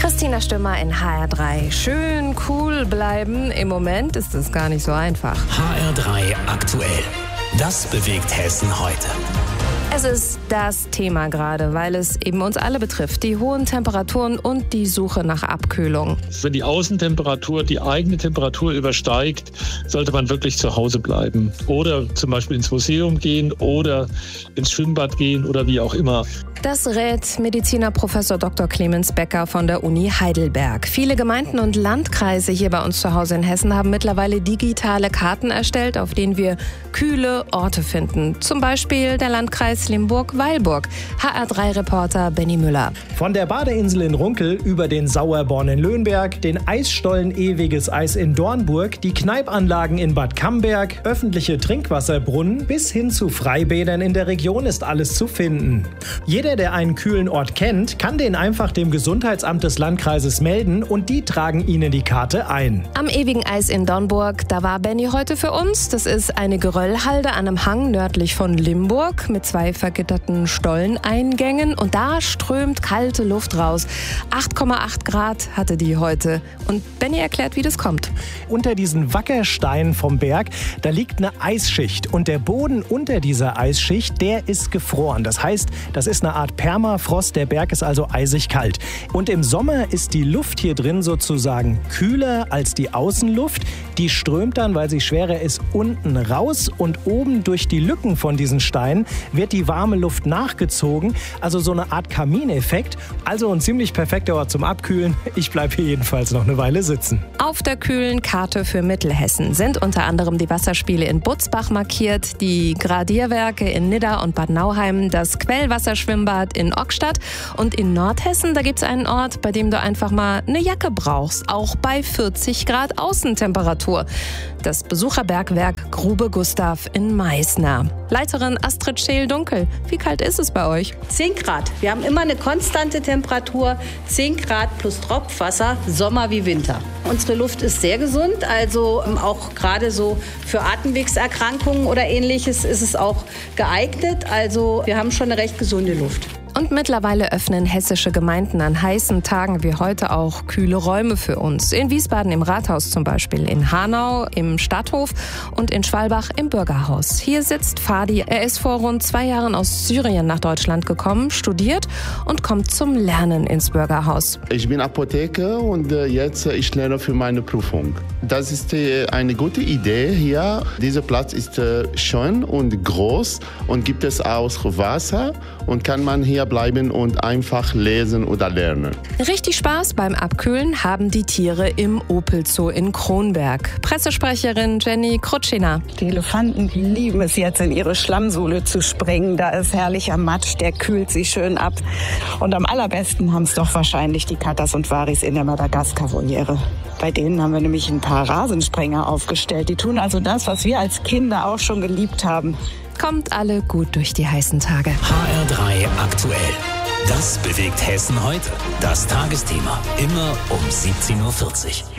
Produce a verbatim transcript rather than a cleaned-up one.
Christina Stümmer in H R drei. Schön cool bleiben. Im Moment ist es gar nicht so einfach. H R drei aktuell. Das bewegt Hessen heute. Es ist das Thema gerade, weil es eben uns alle betrifft. Die hohen Temperaturen und die Suche nach Abkühlung. Wenn die Außentemperatur die eigene Temperatur übersteigt, sollte man wirklich zu Hause bleiben. Oder zum Beispiel ins Museum gehen oder ins Schwimmbad gehen oder wie auch immer. Das rät Mediziner Professor Doktor Clemens Becker von der Uni Heidelberg. Viele Gemeinden und Landkreise hier bei uns zu Hause in Hessen haben mittlerweile digitale Karten erstellt, auf denen wir kühle Orte finden. Zum Beispiel der Landkreis Limburg-Weilburg. H R drei Reporter Benny Müller. Von der Badeinsel in Runkel über den Sauerborn in Löhnberg, den Eisstollen Ewiges Eis in Dornburg, die Kneipanlagen in Bad Camberg, öffentliche Trinkwasserbrunnen bis hin zu Freibädern in der Region ist alles zu finden. Jeder, der einen kühlen Ort kennt, kann den einfach dem Gesundheitsamt des Landkreises melden und die tragen Ihnen die Karte ein. Am Ewigen Eis in Dornburg, da war Benny heute für uns. Das ist eine Geröllhalde an einem Hang nördlich von Limburg mit zwei vergitterten Stolleneingängen und da strömt kalte Luft raus. acht Komma acht Grad hatte die heute. Und Benny erklärt, wie das kommt. Unter diesen Wackersteinen vom Berg, da liegt eine Eisschicht und der Boden unter dieser Eisschicht, der ist gefroren. Das heißt, das ist eine Art Permafrost, der Berg ist also eisig kalt. Und im Sommer ist die Luft hier drin sozusagen kühler als die Außenluft. Die strömt dann, weil sie schwerer ist, unten raus und oben durch die Lücken von diesen Steinen wird die warme Luft nachgezogen. Also so eine Art Kamineffekt. Also ein ziemlich perfekter Ort zum Abkühlen. Ich bleibe hier jedenfalls noch eine Weile sitzen. Auf der kühlen Karte für Mittelhessen sind unter anderem die Wasserspiele in Butzbach markiert, die Gradierwerke in Nidda und Bad Nauheim, das Quellwasserschwimmbad in Ockstadt und in Nordhessen, da gibt es einen Ort, bei dem du einfach mal eine Jacke brauchst, auch bei vierzig Grad Außentemperatur. Das Besucherbergwerk Grube Gustav in Meißner. Leiterin Astrid Scheel-Dunkel, wie kalt ist es bei euch? zehn Grad. Wir haben immer eine konstante Temperatur, zehn Grad plus Tropfwasser, Sommer wie Winter. Unsere Luft ist sehr gesund, also auch gerade so für Atemwegserkrankungen oder Ähnliches ist es auch geeignet. Also wir haben schon eine recht gesunde Luft. Und mittlerweile öffnen hessische Gemeinden an heißen Tagen wie heute auch kühle Räume für uns. In Wiesbaden im Rathaus zum Beispiel, in Hanau im Stadthof und in Schwalbach im Bürgerhaus. Hier sitzt Fadi. Er ist vor rund zwei Jahren aus Syrien nach Deutschland gekommen, studiert und kommt zum Lernen ins Bürgerhaus. Ich bin Apotheker und jetzt ich lerne für meine Prüfung. Das ist eine gute Idee hier. Dieser Platz ist schön und groß und gibt es auch Wasser und kann man hier bleiben und einfach lesen oder lernen. Richtig Spaß beim Abkühlen haben die Tiere im Opel-Zoo in Kronberg. Pressesprecherin Jenny Krutschina. Die Elefanten lieben es jetzt, in ihre Schlammsohle zu springen. Da ist herrlicher Matsch, der kühlt sie schön ab. Und am allerbesten haben es doch wahrscheinlich die Katas und Waris in der Madagaskar-Voliere. Bei denen haben wir nämlich ein paar Rasensprenger aufgestellt. Die tun also das, was wir als Kinder auch schon geliebt haben. Kommt alle gut durch die heißen Tage. H R drei aktuell. Das bewegt Hessen heute. Das Tagesthema. Immer um siebzehn Uhr vierzig.